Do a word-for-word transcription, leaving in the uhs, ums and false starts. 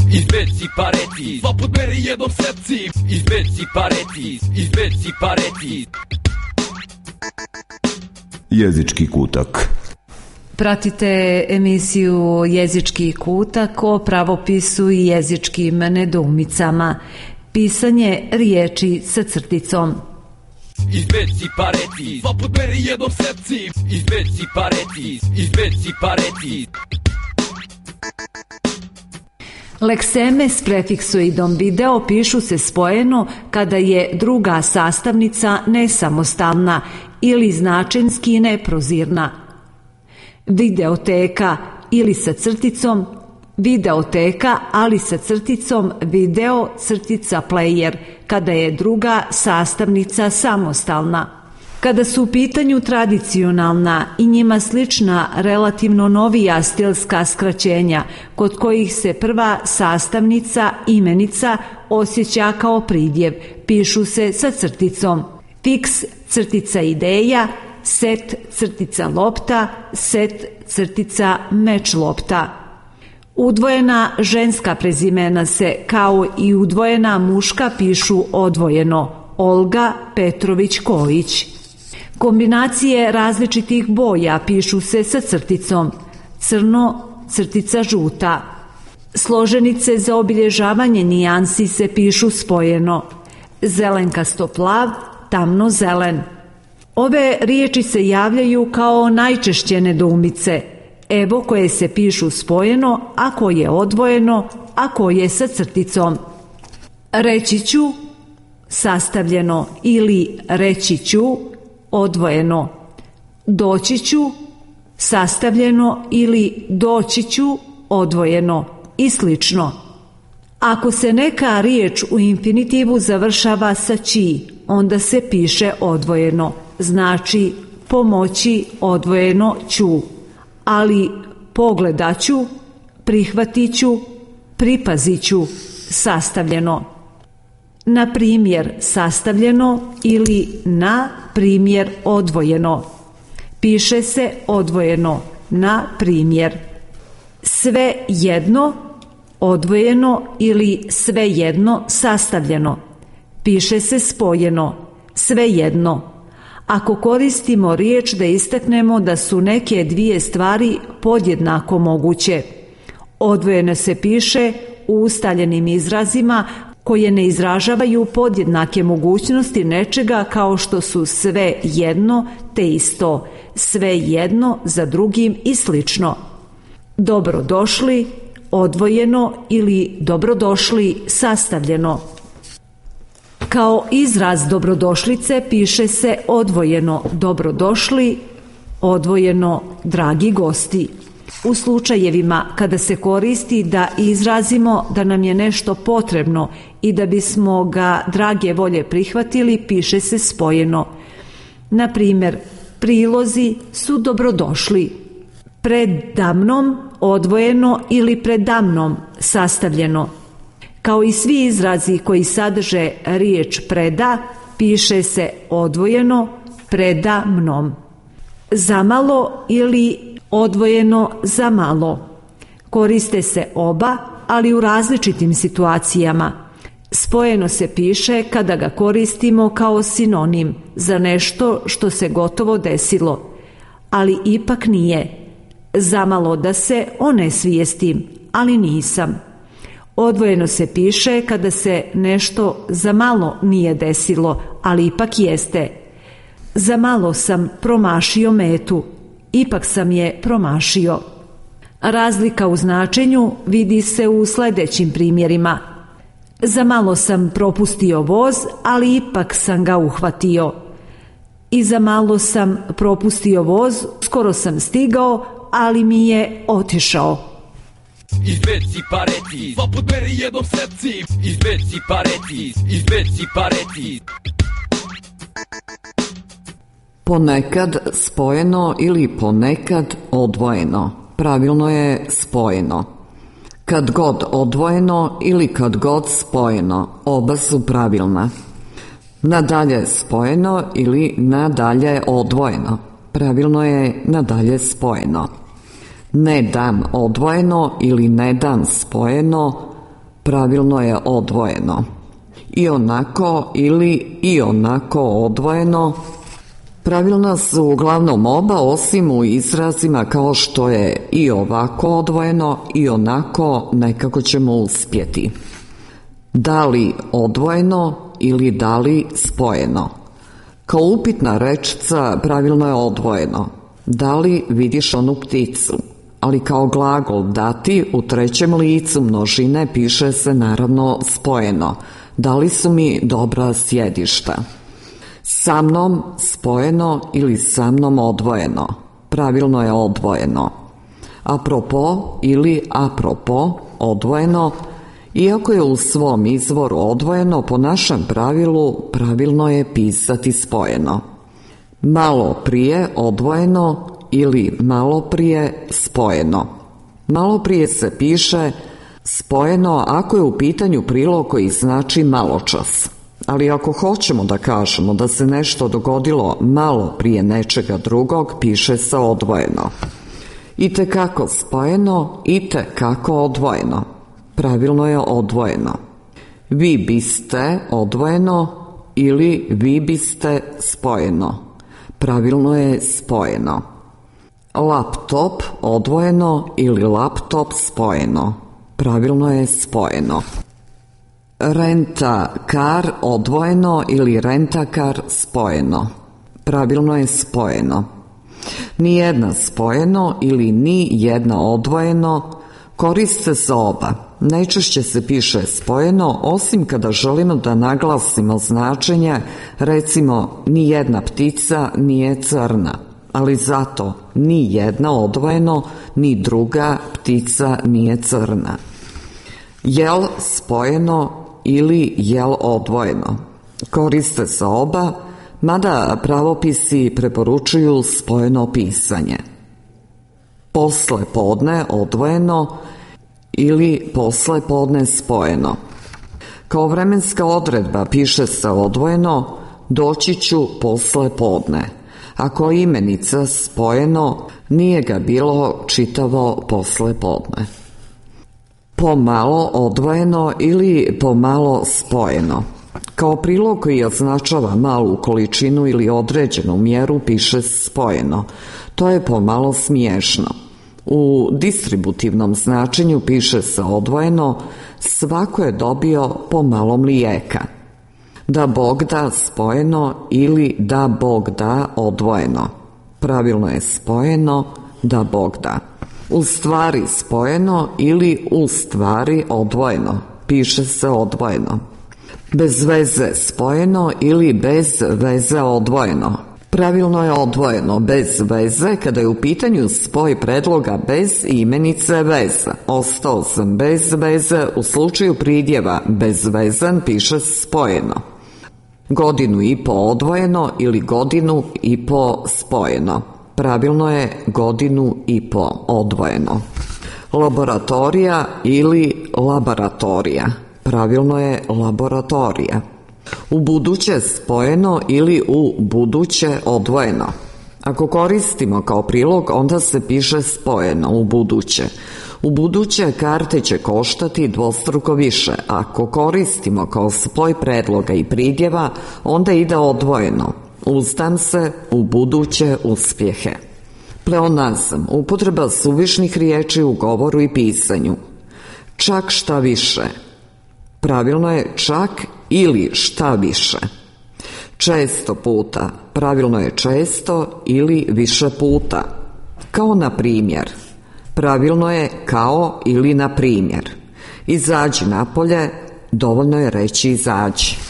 izbeci pareti, dva put meri jednom sepci, izbeci pareti, izbeci pareti. Jezički kutak. Pratite emisiju Jezički kutak o pravopisu i jezičkim nedoumicama. Pisanje riječi sa crticom. Izbeci pareti, dva put meri jednom sepci, izbeci pareti, izbeci pareti. Lekseme s prefiksoidom video pišu se spojeno kada je druga sastavnica nesamostalna ili značenski neprozirna. Videoteka ili sa crticom videoteka, ali sa crticom video crtica player kada je druga sastavnica samostalna. Kada su u pitanju tradicionalna i njima slična relativno novija stilska skraćenja kod kojih se prva sastavnica imenica osjeća kao pridjev, pišu se sa crticom. Fiks crtica ideja, set crtica lopta, set crtica meč lopta. Udvojena ženska prezimena se kao i udvojena muška pišu odvojeno. Olga, Petrović, Kojić. Kombinacije različitih boja pišu se sa crticom. Crno, crtica žuta. Složenice za obilježavanje nijansi se pišu spojeno. Zelenkasto plav, tamno zelen. Ove riječi se javljaju kao najčešće nedoumice. Evo koje se pišu spojeno, a koje odvojeno, a koje sa crticom. Reći ću, sastavljeno, ili reći ću, odvojeno. Doći ću, sastavljeno, ili doći ću, odvojeno i slično. Ako se neka riječ u infinitivu završava saći, onda se piše odvojeno, znači pomoći, odvojeno ću, ali pogledaću, prihvatiću, pripaziću, sastavljeno. Na primjer sastavljeno ili na primjer odvojeno. Piše se odvojeno, na primjer. Sve jedno, odvojeno ili sve jedno sastavljeno. Piše se spojeno, sve jedno. Ako koristimo riječ da istaknemo da su neke dvije stvari podjednako moguće. Odvojeno se piše u ustaljenim izrazima koje ne izražavaju podjednake mogućnosti nečega kao što su sve jedno te isto, sve jedno za drugim i slično. Dobrodošli, odvojeno ili dobrodošli sastavljeno. Kao izraz dobrodošlice piše se odvojeno dobrodošli, odvojeno dragi gosti. U slučajevima kada se koristi da izrazimo da nam je nešto potrebno i da bismo ga drage volje prihvatili, piše se spojeno. Na primjer, prilozi su dobrodošli. Predamnom, odvojeno ili predamnom, sastavljeno. Kao i svi izrazi koji sadrže riječ preda, piše se odvojeno predamnom. Zamalo ili odvojeno za malo. Koriste se oba, ali u različitim situacijama. Spojeno se piše kada ga koristimo kao sinonim za nešto što se gotovo desilo, ali ipak nije. Zamalo da se onesvijestim, ali nisam. Odvojeno se piše kada se nešto za malo nije desilo, ali ipak jeste. Za malo sam promašio metu, ipak sam je promašio. Razlika u značenju vidi se u sljedećim primjerima. Za malo sam propustio voz, ali ipak sam ga uhvatio. I za malo sam propustio voz, skoro sam stigao, ali mi je otišao. Izbeci pareti, dva put meri jednom sepci, izbeci pareti, izbeci pareti. Ponekad spojeno ili ponekad odvojeno. Pravilno je spojeno. Kad god odvojeno ili kad god spojeno. Oba su pravilna. Nadalje spojeno ili nadalje odvojeno. Pravilno je nadalje spojeno. Ne dan odvojeno ili ne dan spojeno. pravilno je odvojeno. I onako ili i onako odvojeno. Pravilna su uglavnom oba, osim u izrazima kao što je i ovako odvojeno i onako nekako ćemo uspjeti. Da li odvojeno ili da li spojeno. Kao upitna rečica pravilno je odvojeno. Da li vidiš onu pticu? Ali kao glagol dati u trećem licu množine piše se naravno spojeno. Da li su mi dobra sjedišta? Sa mnom spojeno ili sa mnom odvojeno. Pravilno je odvojeno. Apropo ili apropo odvojeno. Iako je u svom izvoru odvojeno, po našem pravilu pravilno je pisati spojeno. Malo prije odvojeno ili malo prije spojeno. Malo prije se piše spojeno ako je u pitanju prilog koji znači maločas. Ali ako hoćemo da kažemo da se nešto dogodilo malo prije nečega drugog, piše se odvojeno. Itekako spojeno, itekako odvojeno. Pravilno je odvojeno. Vi biste odvojeno ili vi biste spojeno. Pravilno je spojeno. Laptop odvojeno ili laptop spojeno. Pravilno je spojeno. Renta kar odvojeno ili renta kar spojeno. Pravilno je spojeno. Nijedna spojeno ili ni jedna odvojeno. Koriste se oba. Najčešće se piše spojeno, osim kada želimo da naglasimo značenje, recimo ni jedna ptica nije crna, ali zato ni jedna odvojeno, ni druga ptica nije crna. Jel spojeno ili jel odvojeno. Koriste se oba, mada pravopisi preporučuju spojeno pisanje. Posle podne odvojeno ili posle podne spojeno. Kao vremenska odredba piše se odvojeno, doći ću posle podne. Ako je imenica spojeno, nije ga bilo čitavo posle podne. Pomalo odvojeno ili pomalo spojeno. Kao prilog koji označava malu količinu ili određenu mjeru piše spojeno. To je pomalo smiješno. U distributivnom značenju piše se odvojeno, svako je dobio pomalo mlijeka. Da Bog da spojeno ili da Bog da odvojeno. Pravilno je spojeno, da Bog da. U stvari spojeno ili u stvari odvojeno. Piše se odvojeno. Bez veze spojeno ili bez veze odvojeno. Pravilno je odvojeno bez veze kada je u pitanju spoj predloga bez i imenice veza. Ostao sam bez veze, u slučaju pridjeva bezvezan piše spojeno. Godinu i po odvojeno ili godinu i po spojeno. Pravilno je godinu i po odvojeno. Laboratorija ili laboratorija. Pravilno je laboratorija. U buduće spojeno ili u buduće odvojeno. Ako koristimo kao prilog, onda se piše spojeno u buduće. U buduće karte će koštati dvostruko više. Ako koristimo kao spoj predloga i pridjeva, onda ide odvojeno. Uzdam se u buduće uspjehe. Pleonazam, upotreba suvišnih riječi u govoru i pisanju. Čak šta više. Pravilno je čak ili šta više. Često puta. Pravilno je često ili više puta. Kao na primjer. Pravilno je kao ili na primjer. Izađi napolje, dovoljno je reći izađi.